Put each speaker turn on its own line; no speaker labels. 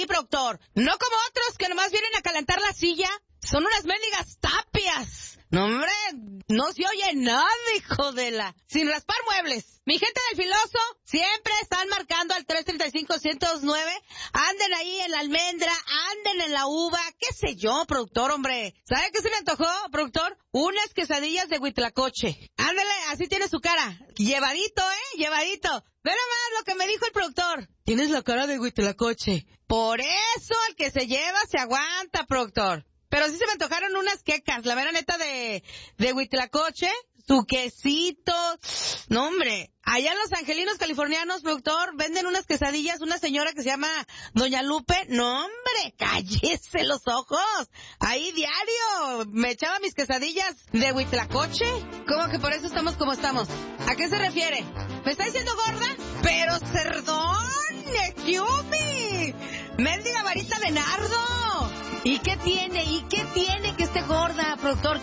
sí, productor. No como otros que nomás vienen a calentar la silla. Son unas mendigas tapias. No, hombre, no se oye nada, hijo de la... Sin raspar muebles. Mi gente del Filoso siempre están marcando al 335-109. Anden ahí en la almendra, anden en la uva, qué sé yo, productor, hombre. ¿Sabe qué se me antojó, productor? Unas quesadillas de Huitlacoche. Ándale, así tiene su cara. Llevadito, llevadito. Ve nomás lo que me dijo el productor. Tienes la cara de Huitlacoche. Por eso el que se lleva se aguanta, productor. Pero sí se me antojaron unas quecas, la mera neta de Huitlacoche, su quesito. No, hombre, allá en Los Angelinos Californianos, productor, venden unas quesadillas, una señora que se llama Doña Lupe. No, hombre, cállese los ojos. Ahí diario me echaba mis quesadillas de Huitlacoche. ¿Cómo que por eso estamos como estamos? ¿A qué se refiere? ¿Me está diciendo gorda? Pero cerdón, ¡Yumi! ¡Mendiga varita de nardo! ¿Y qué tiene? ¿Y qué tiene que esté gorda, productor?